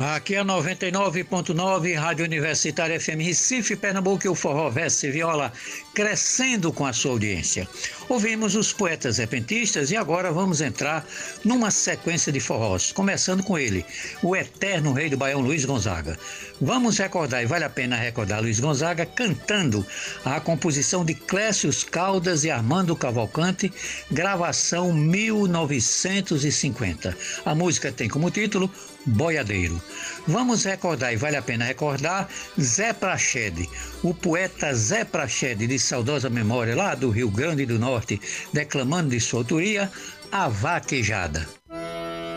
Aqui é 99.9, Rádio Universitária FM Recife, Pernambuco, e o Forró Verso e Viola crescendo com a sua audiência. Ouvimos os poetas repentistas e agora vamos entrar numa sequência de forrós, começando com ele, o eterno rei do Baião, Luiz Gonzaga. Vamos recordar, e vale a pena recordar, Luiz Gonzaga cantando a composição de Clécius Caldas e Armando Cavalcante, gravação 1950. A música tem como título Boiadeiro. Vamos recordar, e vale a pena recordar, Zé Praxede, o poeta Zé Praxede, de saudosa memória, lá do Rio Grande do Norte, declamando de sua autoria A Vaquejada.